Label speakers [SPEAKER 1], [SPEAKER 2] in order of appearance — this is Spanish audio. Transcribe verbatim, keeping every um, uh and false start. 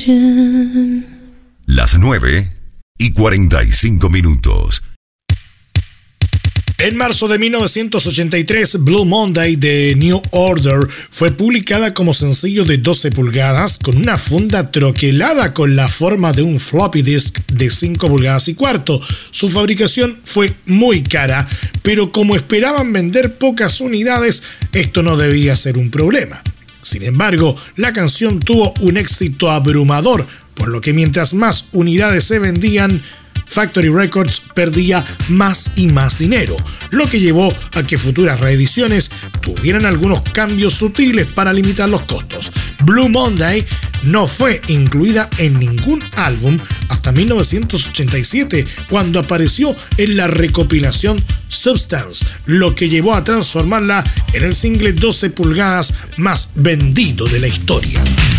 [SPEAKER 1] Las nueve y cuarenta y cinco minutos.
[SPEAKER 2] En marzo de mil novecientos ochenta y tres, Blue Monday de New Order fue publicada como sencillo de doce pulgadas con una funda troquelada con la forma de un floppy disk de cinco pulgadas y cuarto. Su fabricación fue muy cara, pero como esperaban vender pocas unidades, esto no debía ser un problema. Sin embargo, la canción tuvo un éxito abrumador, por lo que mientras más unidades se vendían, Factory Records perdía más y más dinero, lo que llevó a que futuras reediciones tuvieran algunos cambios sutiles para limitar los costos. Blue Monday no fue incluida en ningún álbum hasta mil novecientos ochenta y siete, cuando apareció en la recopilación Substance, lo que llevó a transformarla en el single doce pulgadas más vendido de la historia.